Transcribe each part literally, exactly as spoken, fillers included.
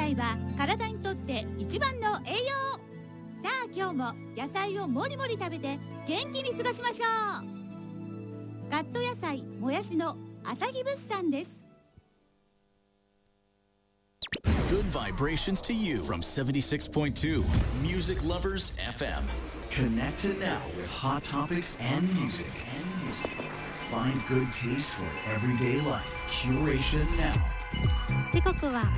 菜は体にとって一番の栄養。さあ今日も野菜をもりもり食べて元気に過ごしましょう。カット野菜もやしの朝日物産です。 Good vibrations to you from seventy-six point two Music Lovers エフエム. Connect to now with hot topics and music. And music. Find good taste for everyday life. Curation now. 時刻は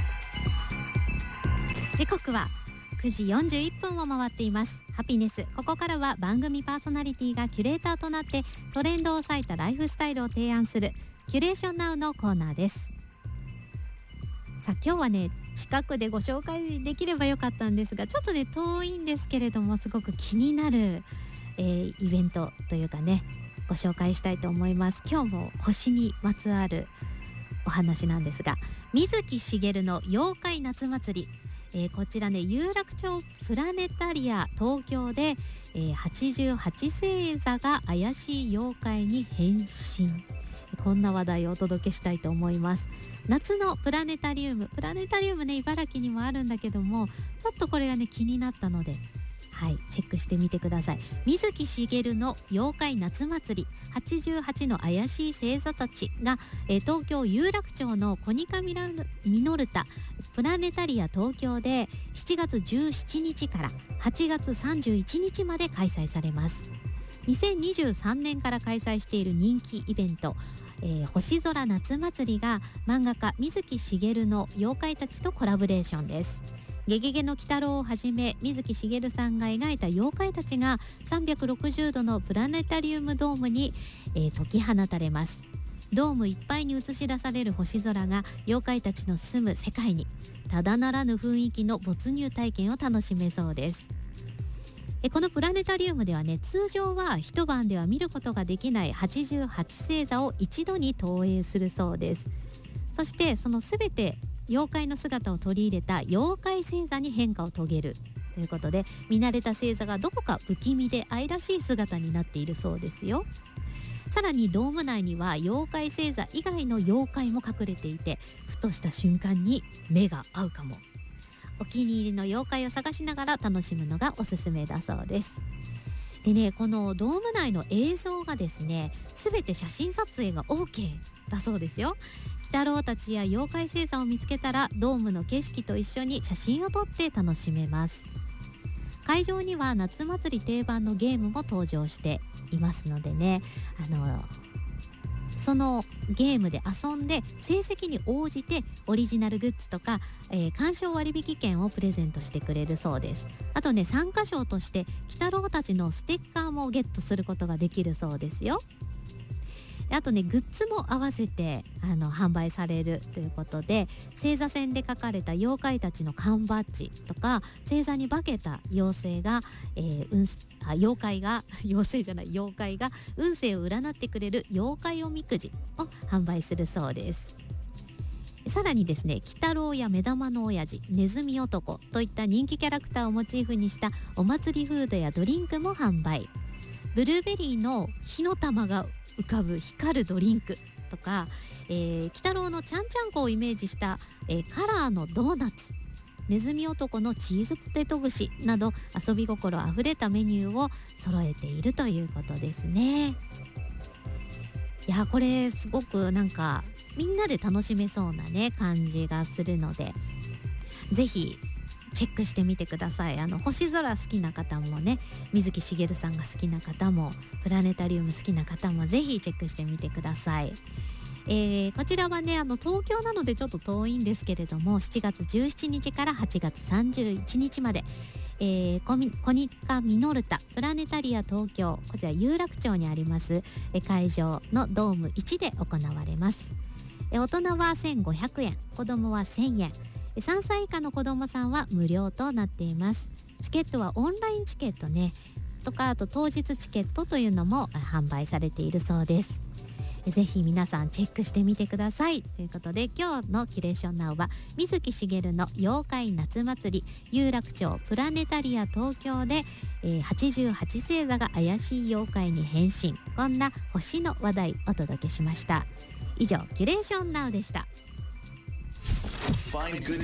時刻はくじよんじゅういっぷんを回っています。ハピネス、ここからは番組パーソナリティがキュレーターとなってトレンドを割いたライフスタイルを提案するキュレーションナウのコーナーです。さあ今日はね、近くでご紹介できればよかったんですが、ちょっとね遠いんですけれども、すごく気になる、えー、イベントというかね、ご紹介したいと思います。今日も星にまつわるお話なんですが、水木しげるの妖怪夏祭り、えー、こちらね、有楽町プラネタリア東京で、えー、はちじゅうはち星座が怪しい妖怪に変身、こんな話題をお届けしたいと思います。夏のプラネタリウムプラネタリウムね、茨城にもあるんだけども、ちょっとこれがね気になったので、はい、チェックしてみてください。水木しげるの妖怪夏祭り、はちじゅうはちの怪しい星座たちが、えー、東京有楽町のコニカミラミノルタプラネタリア東京でしちがつじゅうしちにちからはちがつさんじゅういちにちまで開催されます。にせんにじゅうさんねんから開催している人気イベント、えー、星空夏祭りが漫画家水木しげるの妖怪たちとコラボレーションです。ゲゲゲの鬼太郎をはじめ、水木しげるさんが描いた妖怪たちがさんびゃくろくじゅうどのプラネタリウムドームに、えー、解き放たれます。ドームいっぱいに映し出される星空が妖怪たちの住む世界にただならぬ雰囲気の没入体験を楽しめそうです。えこのプラネタリウムではね、通常は一晩では見ることができないはちじゅうはち星座を一度に投影するそうです。そしてそのすべて妖怪の姿を取り入れた妖怪星座に変化を遂げるということで、見慣れた星座がどこか不気味で愛らしい姿になっているそうですよ。さらにドーム内には妖怪星座以外の妖怪も隠れていて、ふとした瞬間に目が合うかも。お気に入りの妖怪を探しながら楽しむのがおすすめだそうです。でね、このドーム内の映像がですね、すべて写真撮影が OK だそうですよ。鬼太郎たちや妖怪星座を見つけたら、ドームの景色と一緒に写真を撮って楽しめます。会場には夏祭り定番のゲームも登場していますのでね、あのそのゲームで遊んで成績に応じてオリジナルグッズとか、えー、鑑賞割引券をプレゼントしてくれるそうです。あとね、参加賞として鬼太郎たちのステッカーもゲットすることができるそうですよ。あとね、グッズも合わせてあの販売されるということで、星座線で書かれた妖怪たちの缶バッジとか、星座に化けた妖精が、えー、運あ妖怪が妖精じゃない妖怪が運勢を占ってくれる妖怪おみくじを販売するそうです。さらにですね、鬼太郎や目玉の親父、ネズミ男といった人気キャラクターをモチーフにしたお祭りフードやドリンクも販売。ブルーベリーの火の玉が浮かぶ光るドリンクとか、えー、鬼太郎のちゃんちゃんこをイメージした、えー、カラーのドーナツ、ネズミ男のチーズポテト串など遊び心あふれたメニューを揃えているということですね。いや、これすごくなんかみんなで楽しめそうなね感じがするので、ぜひチェックしてみてください。あの星空好きな方もね、水木しげるさんが好きな方も、プラネタリウム好きな方もぜひチェックしてみてください。えー、こちらはね、あの東京なのでちょっと遠いんですけれども、しちがつじゅうしちにちからはちがつさんじゅういちにちまで、えー、コミコニカミノルタプラネタリア東京、こちら有楽町にありますえ会場のドームいちで行われます。え大人はせんごひゃくえん、子供はせんえん、さんさい以下の子どもさんは無料となっています。チケットはオンラインチケットねとか、あと当日チケットというのも販売されているそうです。ぜひ皆さんチェックしてみてくださいということで、今日のキュレーションナウは水木しげるの妖怪夏祭り有楽町プラネタリア東京で、えー、はちじゅうはち星座が怪しい妖怪に変身、こんな星の話題お届けしました。以上キュレーションナウでした。